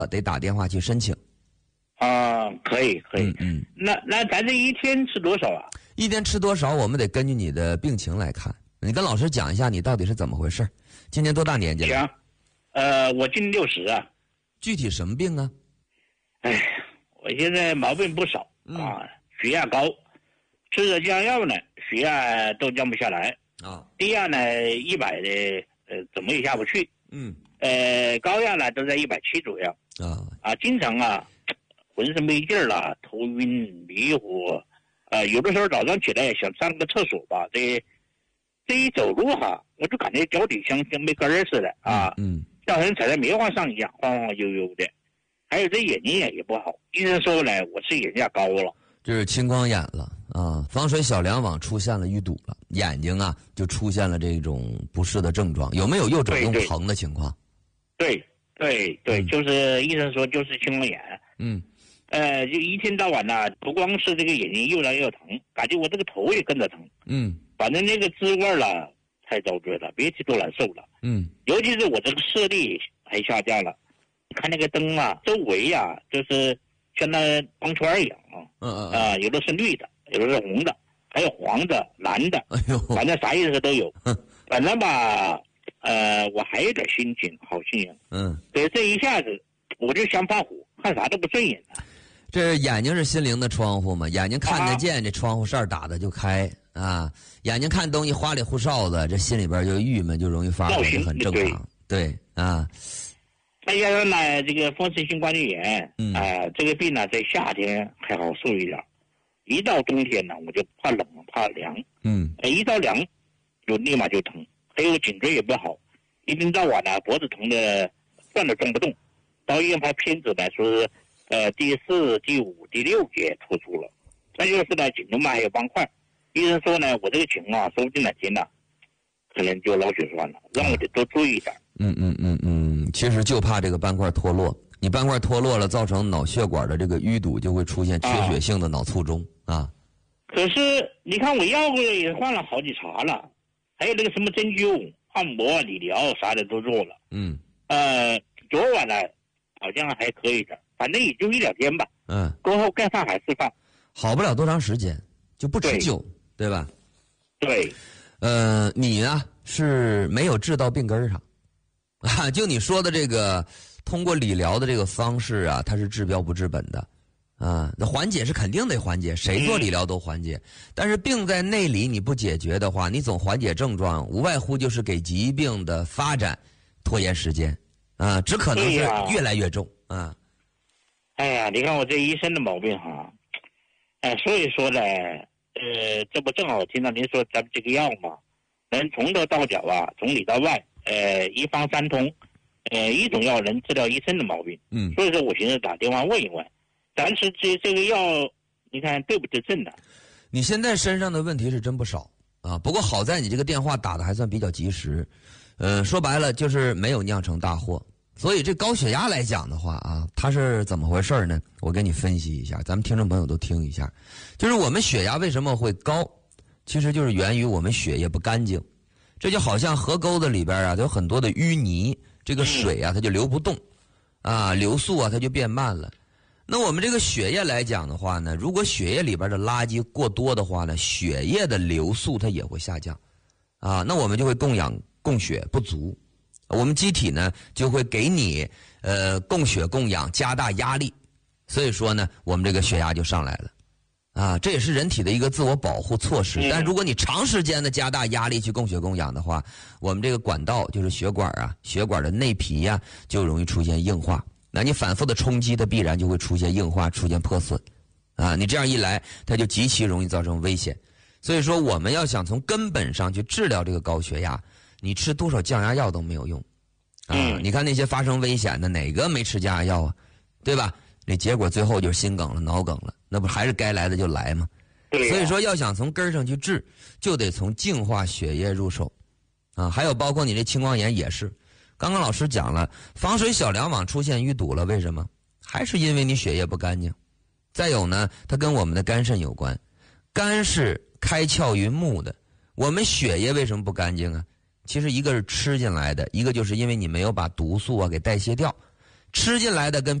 得打电话去申请。 可以。那咱这一天吃多少啊？ 一天吃多少，我们得根据你的病情来看。你跟老师讲一下，你到底是怎么回事？今年多大年纪了？ 行，我今年60啊。 具体什么病啊？ 我现在毛病不少血压高，吃着降药呢，血压都降不下来低压呢100的怎么也下不去高压呢都在170左右经常浑身没劲儿了，头晕迷糊有的时候早上起来想上个厕所吧，这一走路我就感觉脚底像没根儿似的像人踩在棉花上一样晃晃悠悠的。还有这眼睛也不好，医生说呢我是眼压高了， 就是青光眼了防水小梁网出现了淤堵了，眼睛就出现了这种不适的症状。有没有右转用疼的情况？ 对，就是医生说就是青光眼就一天到晚不光是这个眼睛又来又疼，感觉我这个头也跟着疼反正那个滋味了太遭罪了，别提多难受了尤其是我这个视力还下降了，看那个灯周围就是像那光圈一样有的是绿的，有的是红的，还有黄的、蓝的，反正啥颜色都有反正吧我还有点心情好心情对，这一下子我就想发火，看啥都不顺眼了。 这眼睛是心灵的窗户嘛，眼睛看得见这窗户扇打的就开眼睛看东西花里胡哨的，这心里边就郁闷，就容易发火，这很正常。对再加上呢这个风湿性关节炎这个病呢在夏天还好受一点，一到冬天呢我就怕冷怕凉一到凉就立马就疼，还有颈椎也不好，一天到晚脖子疼的转都转不动，到医院拍片子呢说是第4、第5、第6节突出了，再就是呢颈动脉还有斑块，医生说呢我这个情况说不定哪天可能就脑血栓了，让我得多注意一点。 其实就怕这个斑块脱落，你斑块脱落了，造成脑血管的这个淤堵，就会出现缺血性的脑卒中可是你看我药也换了好几茬了，还有那个什么针灸、按摩、理疗啥的都做了昨晚呢好像还可以的，反正也就1-2天吧过后该放还是放， 好不了多长时间就不持久，对吧？ 对你呢是没有治到病根上就你说的这个通过理疗的这个方式它是治标不治本的那缓解是肯定得缓解，谁做理疗都缓解但是病在内里你不解决的话，你总缓解症状，无外乎就是给疾病的发展拖延时间只可能是越来越重哎呀，你看我这一身的毛病所以说呢这不正好听到您说咱们这个药嘛，能从头到脚从里到外一方三通一种药能治疗一身的毛病所以说我寻思打电话问一问，咱是这个药你看对不对症的？ 你现在身上的问题是真不少不过好在你这个电话打的还算比较及时说白了就是没有酿成大祸。所以这高血压来讲的话它是怎么回事呢？我给你分析一下，咱们听众朋友都听一下。就是我们血压为什么会高，其实就是源于我们血液不干净。这就好像河沟子里边有很多的淤泥，这个水它就流不动流速它就变慢了。那我们这个血液来讲的话呢，如果血液里边的垃圾过多的话呢，血液的流速它也会下降那我们就会供血不足，我们机体呢就会给你供血供氧加大压力，所以说呢我们这个血压就上来了这也是人体的一个自我保护措施。但如果你长时间的加大压力去供血供氧的话，我们这个管道就是血管血管的内皮就容易出现硬化，那你反复的冲击它必然就会出现硬化，出现破损你这样一来它就极其容易造成危险。所以说我们要想从根本上去治疗这个高血压，你吃多少降压药都没有用你看那些发生危险的哪个没吃降压药对吧？那结果最后就是心梗了脑梗了，那不还是该来的就来吗？所以说要想从根上去治，就得从净化血液入手还有包括你这青光眼也是，刚刚老师讲了，防水小梁网出现淤堵了，为什么？还是因为你血液不干净。再有呢，它跟我们的肝肾有关，肝是开窍于目的，我们血液为什么不干净其实一个是吃进来的，一个就是因为你没有把毒素给代谢掉。 吃进来的跟